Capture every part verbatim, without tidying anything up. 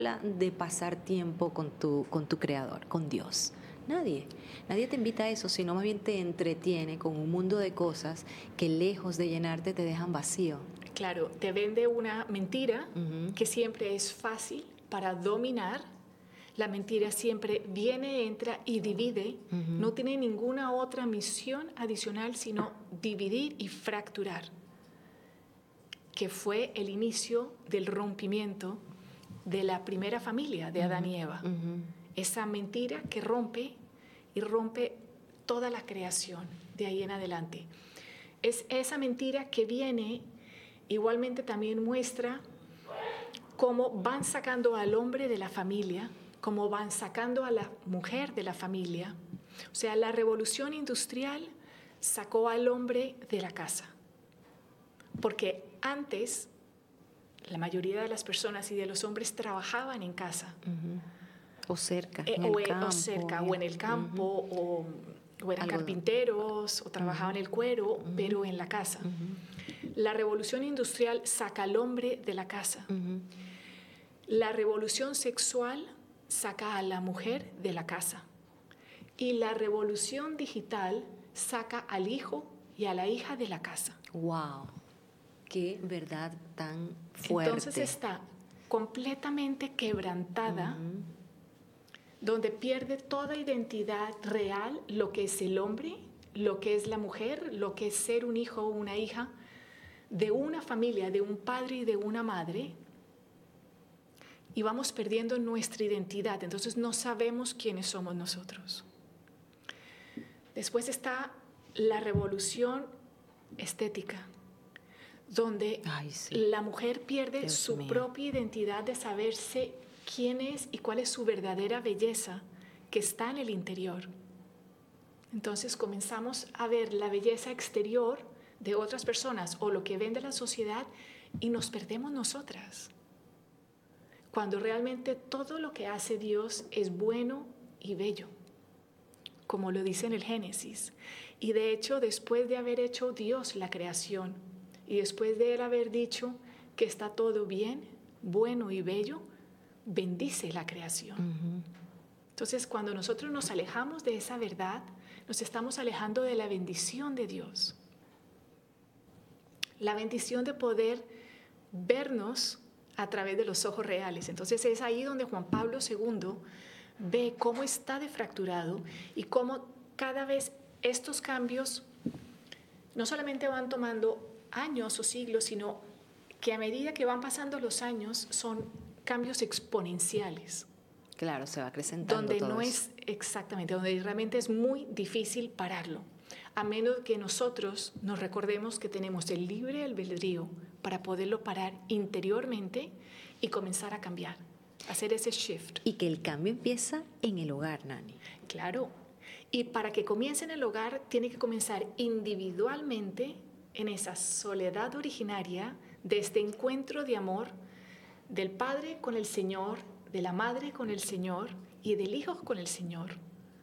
de pasar tiempo con tu, con tu creador, con Dios? Nadie. Nadie te invita a eso, sino más bien te entretiene con un mundo de cosas que lejos de llenarte te dejan vacío. Claro, te vende una mentira Ujú. que siempre es fácil para dominar. La mentira siempre viene, entra y divide. Ujú. No tiene ninguna otra misión adicional sino dividir y fracturar, que fue el inicio del rompimiento de la primera familia de Adán y Eva. Ujú. Esa mentira que rompe y rompe toda la creación de ahí en adelante. Es esa mentira que viene, igualmente también muestra cómo van sacando al hombre de la familia, cómo van sacando a la mujer de la familia. O sea, la revolución industrial sacó al hombre de la casa. Porque antes, la mayoría de las personas y de los hombres trabajaban en casa. O cerca, Eh, en o, el e- campo. o cerca, o en el campo, o, o eran Algodón. carpinteros, o trabajaban el cuero, pero en la casa. La revolución industrial saca al hombre de la casa. Ujú. La revolución sexual saca a la mujer de la casa. Y la revolución digital saca al hijo y a la hija de la casa. Wow, qué verdad tan fuerte. Entonces está completamente quebrantada, Ujú. donde pierde toda identidad real, lo que es el hombre, lo que es la mujer, lo que es ser un hijo o una hija de una familia, de un padre y de una madre, y vamos perdiendo nuestra identidad. Entonces no sabemos quiénes somos nosotros. Después está la revolución estética, donde Ay, sí. la mujer pierde Dios su mío. propia identidad de saberse quién es y cuál es su verdadera belleza que está en el interior. Entonces comenzamos a ver la belleza exterior de otras personas o lo que vende la sociedad y nos perdemos nosotras. Cuando realmente todo lo que hace Dios es bueno y bello, como lo dice en el Génesis. Y de hecho, después de haber hecho Dios la creación y después de él haber dicho que está todo bien, bueno y bello, bendice la creación. Ujú. Entonces, cuando nosotros nos alejamos de esa verdad, nos estamos alejando de la bendición de Dios. La bendición de poder vernos a través de los ojos reales. Entonces es ahí donde Juan Pablo segundo ve cómo está defracturado y cómo cada vez estos cambios no solamente van tomando años o siglos, sino que a medida que van pasando los años son cambios exponenciales. Claro, se va acrecentando Donde todo no eso. es exactamente, donde realmente es muy difícil pararlo, a menos que nosotros nos recordemos que tenemos el libre albedrío para poderlo parar interiormente y comenzar a cambiar, hacer ese shift. Y que el cambio empieza en el hogar, Nani. Claro, y para que comience en el hogar tiene que comenzar individualmente en esa soledad originaria de este encuentro de amor del Padre con el Señor, de la Madre con el Señor y del Hijo con el Señor.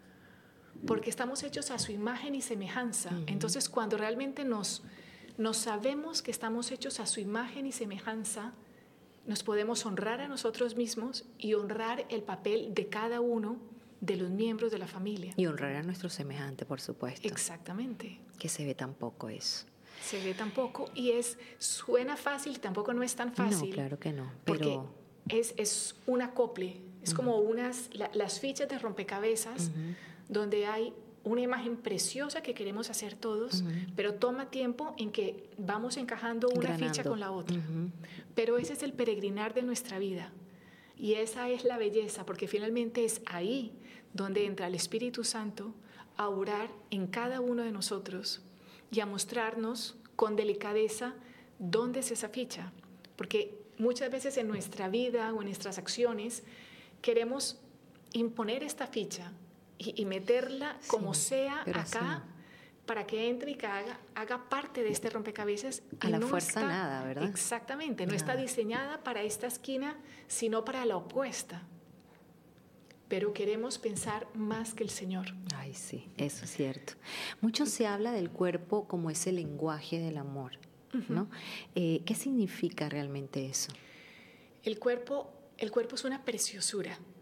Porque estamos hechos a su imagen y semejanza. Uh-huh. Entonces, cuando realmente nos, nos sabemos que estamos hechos a su imagen y semejanza, nos podemos honrar a nosotros mismos y honrar el papel de cada uno de los miembros de la familia. Y honrar a nuestro semejante, por supuesto. Exactamente. Que se ve tan poco eso. Se ve tan poco y es, suena fácil y tampoco no es tan fácil. No, claro que no. Porque pero... es, es un acople, es uh-huh. como unas, la, las fichas de rompecabezas uh-huh. donde hay una imagen preciosa que queremos hacer todos, uh-huh. pero toma tiempo en que vamos encajando una Granando. ficha con la otra. Uh-huh. Pero ese es el peregrinar de nuestra vida. Y esa es la belleza, porque finalmente es ahí donde entra el Espíritu Santo a orar en cada uno de nosotros y a mostrarnos con delicadeza dónde es esa ficha. Porque muchas veces en nuestra vida o en nuestras acciones queremos imponer esta ficha y, y meterla como sí, sea acá sí. para que entre y que haga, haga parte de este rompecabezas. A y la no fuerza está, nada, ¿verdad? Exactamente, no nada. está diseñada para esta esquina, sino para la opuesta. Pero queremos pensar más que el Señor. Ay, sí, eso es cierto. Mucho se habla del cuerpo como ese lenguaje del amor, ¿no? Uh-huh. Eh, ¿Qué significa realmente eso? El cuerpo El cuerpo es una preciosura.